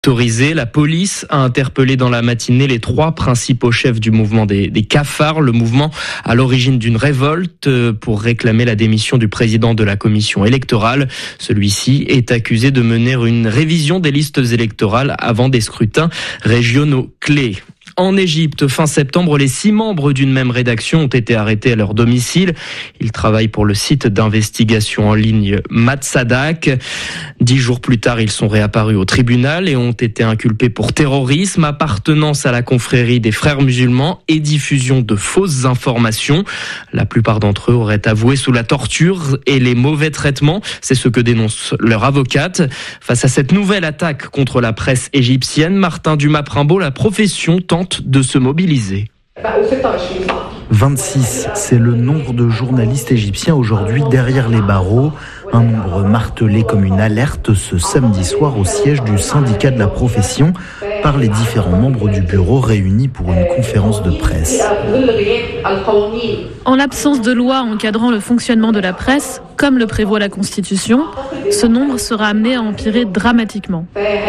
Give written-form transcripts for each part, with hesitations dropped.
Autorisé, la police a interpellé dans la matinée les 3 principaux chefs du mouvement des cafards, le mouvement à l'origine d'une révolte pour réclamer la démission du président de la commission électorale. Celui-ci est accusé de mener une révision des listes électorales avant des scrutins régionaux clés. En Égypte, fin septembre, les 6 membres d'une même rédaction ont été arrêtés à leur domicile. Ils travaillent pour le site d'investigation en ligne Matsadak. 10 jours plus tard, ils sont réapparus au tribunal et ont été inculpés pour terrorisme, appartenance à la confrérie des frères musulmans et diffusion de fausses informations. La plupart d'entre eux auraient avoué sous la torture et les mauvais traitements. C'est ce que dénonce leur avocate. Face à cette nouvelle attaque contre la presse égyptienne, Martin Dumas-Primbaud, la profession tente de se mobiliser. 26, c'est le nombre de journalistes égyptiens aujourd'hui derrière les barreaux. Un nombre martelé comme une alerte ce samedi soir au siège du syndicat de la profession par les différents membres du bureau réunis pour une conférence de presse. En l'absence de loi encadrant le fonctionnement de la presse, comme le prévoit la Constitution, ce nombre sera amené à empirer dramatiquement.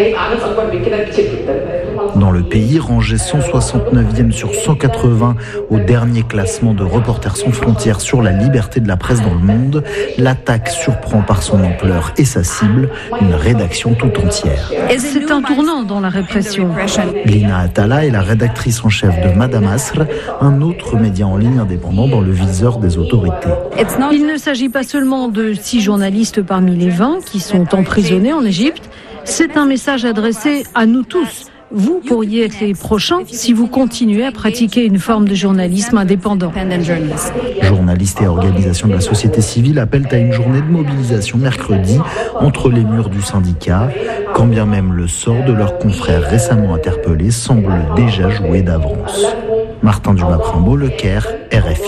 Dans le pays, rangé 169e sur 180 au dernier classement de Reporters sans frontières sur la liberté de la presse dans le monde, l'attaque surprend par son ampleur et sa cible, une rédaction tout entière. Et c'est un tournant dans la répression. Lina Atala est la rédactrice en chef de Madame Asr, un autre média en ligne indépendant dans le viseur des autorités. Il ne s'agit pas seulement de 6 journalistes parmi les 20 qui sont emprisonnés en Égypte, c'est un message adressé à nous tous. Vous pourriez être les prochains si vous continuez à pratiquer une forme de journalisme indépendant. Journalistes et organisations de la société civile appellent à une journée de mobilisation mercredi entre les murs du syndicat, quand bien même le sort de leurs confrères récemment interpellés semble déjà joué d'avance. Martin Dumas-Primbaud, Le Caire, RFI.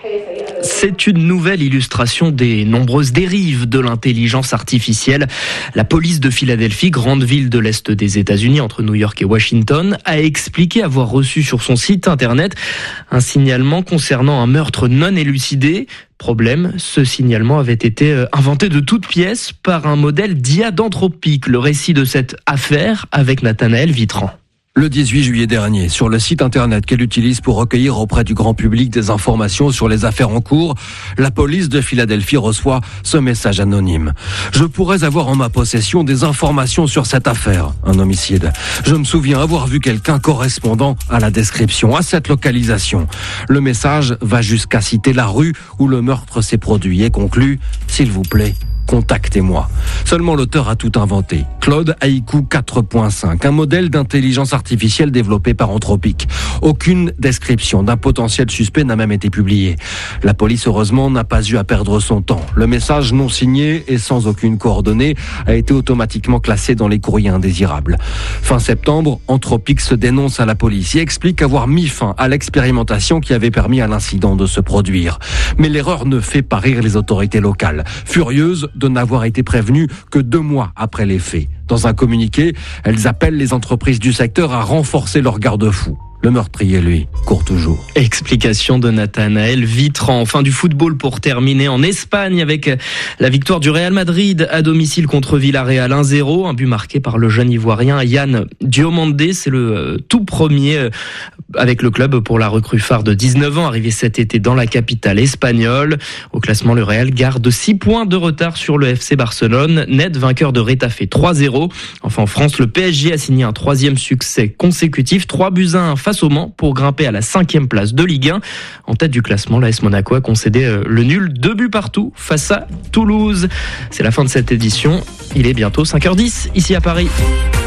C'est une nouvelle illustration des nombreuses dérives de l'intelligence artificielle. La police de Philadelphie, grande ville de l'Est des États-Unis entre New York et Washington, a expliqué avoir reçu sur son site internet un signalement concernant un meurtre non élucidé. Problème, ce signalement avait été inventé de toutes pièces par un modèle d'IA d'Anthropic. Le récit de cette affaire avec Nathanaël Vitran. Le 18 juillet dernier, sur le site internet qu'elle utilise pour recueillir auprès du grand public des informations sur les affaires en cours, la police de Philadelphie reçoit ce message anonyme. Je pourrais avoir en ma possession des informations sur cette affaire, un homicide. Je me souviens avoir vu quelqu'un correspondant à la description, à cette localisation. Le message va jusqu'à citer la rue où le meurtre s'est produit et conclut, s'il vous plaît, contactez-moi. Seulement l'auteur a tout inventé. Claude Haïku 4.5, un modèle d'intelligence artificielle développé par Anthropic. Aucune description d'un potentiel suspect n'a même été publiée. La police, heureusement, n'a pas eu à perdre son temps. Le message non signé et sans aucune coordonnée a été automatiquement classé dans les courriers indésirables. Fin septembre, Anthropic se dénonce à la police et explique avoir mis fin à l'expérimentation qui avait permis à l'incident de se produire. Mais l'erreur ne fait pas rire les autorités locales, furieuses de n'avoir été prévenues que 2 mois après les faits. Dans un communiqué, elles appellent les entreprises du secteur à renforcer leurs garde-fous. Le meurtrier, lui, court toujours. Explication de Nathanaël Vitran. Fin du football pour terminer en Espagne avec la victoire du Real Madrid à domicile contre Villarreal 1-0. Un but marqué par le jeune Ivoirien Yann Diomandé. C'est le tout premier avec le club pour la recrue phare de 19 ans, arrivé cet été dans la capitale espagnole. Au classement, le Real garde 6 points de retard sur le FC Barcelone, net vainqueur de Retafe 3-0. Enfin, en France, le PSG a signé un 3e succès consécutif, 3-1 face au Mans pour grimper à la 5e place de Ligue 1. En tête du classement, l'AS Monaco a concédé le nul 2 buts partout face à Toulouse. C'est la fin de cette édition. Il est bientôt 5h10 ici à Paris.